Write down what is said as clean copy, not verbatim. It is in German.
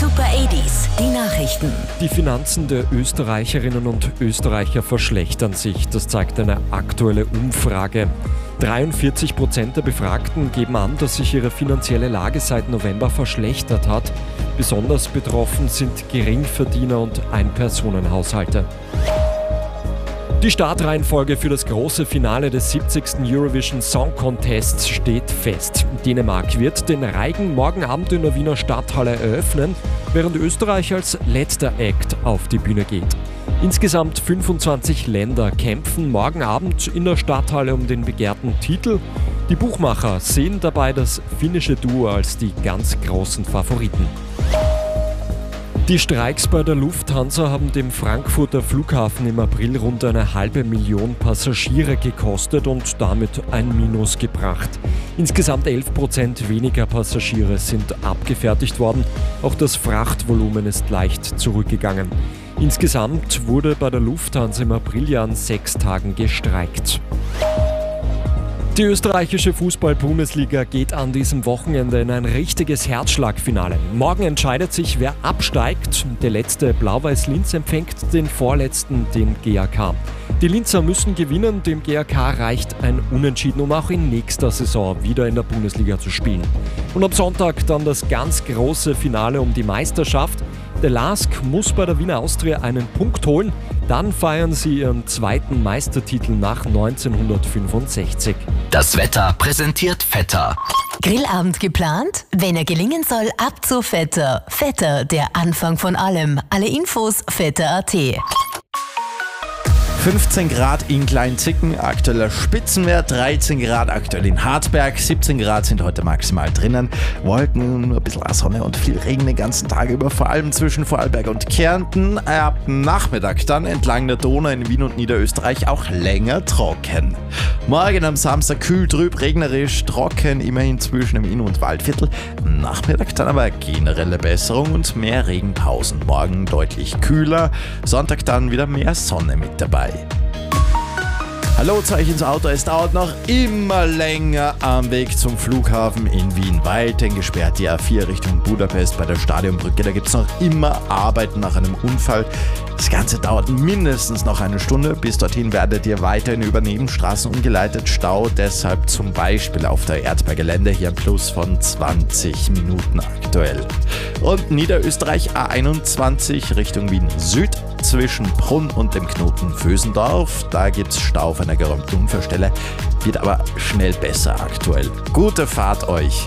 Super 80s, die Nachrichten. Die Finanzen der Österreicherinnen und Österreicher verschlechtern sich. Das zeigt eine aktuelle Umfrage. 43% der Befragten geben an, dass sich ihre finanzielle Lage seit November verschlechtert hat. Besonders betroffen sind Geringverdiener und Einpersonenhaushalte. Die Startreihenfolge für das große Finale des 70. Eurovision Song Contests steht fest. Dänemark wird den Reigen morgen Abend in der Wiener Stadthalle eröffnen, während Österreich als letzter Act auf die Bühne geht. Insgesamt 25 Länder kämpfen morgen Abend in der Stadthalle um den begehrten Titel. Die Buchmacher sehen dabei das finnische Duo als die ganz großen Favoriten. Die Streiks bei der Lufthansa haben dem Frankfurter Flughafen im April rund 500.000 Passagiere gekostet und damit ein Minus gebracht. Insgesamt 11% weniger Passagiere sind abgefertigt worden. Auch das Frachtvolumen ist leicht zurückgegangen. Insgesamt wurde bei der Lufthansa im April ja an 6 Tagen gestreikt. Die österreichische Fußball-Bundesliga geht an diesem Wochenende in ein richtiges Herzschlagfinale. Morgen entscheidet sich, wer absteigt. Der letzte Blau-Weiß-Linz empfängt den vorletzten, den GAK. Die Linzer müssen gewinnen, dem GAK reicht ein Unentschieden, um auch in nächster Saison wieder in der Bundesliga zu spielen. Und am Sonntag dann das ganz große Finale um die Meisterschaft. Der LASK muss bei der Wiener Austria einen Punkt holen. Dann feiern sie ihren zweiten Meistertitel nach 1965. Das Wetter präsentiert Vetter. Grillabend geplant? Wenn er gelingen soll, ab zu Vetter. Vetter, der Anfang von allem. Alle Infos vetter.at. 15 Grad in Kleinzicken, aktueller Spitzenwert, 13 Grad aktuell in Harzberg, 17 Grad sind heute maximal drinnen. Wolken, nur ein bisschen Sonne und viel Regen den ganzen Tag über, vor allem zwischen Vorarlberg und Kärnten. Ab Nachmittag dann entlang der Donau in Wien und Niederösterreich auch länger trocken. Morgen am Samstag kühl, trüb, regnerisch, trocken, immerhin zwischen dem Inn- und Waldviertel. Am Nachmittag dann aber generelle Besserung und mehr Regenpausen. Morgen deutlich kühler, Sonntag dann wieder mehr Sonne mit dabei. Hallo, zeig ins Auto, es dauert noch immer länger am Weg zum Flughafen in Wien. Weiterhin gesperrt die A4 Richtung Budapest bei der Stadionbrücke. Da gibt es noch immer Arbeiten nach einem Unfall. Das Ganze dauert mindestens noch eine Stunde. Bis dorthin werdet ihr weiterhin über Nebenstraßen umgeleitet. Stau deshalb zum Beispiel auf der Erzberger Lände hier ein Plus von 20 Minuten aktuell. Und Niederösterreich A21 Richtung Wien Süd zwischen Brunn und dem Knoten Vösendorf. Da gibt es Stau auf einer geräumten Unfallstelle. Wird aber schnell besser aktuell. Gute Fahrt euch!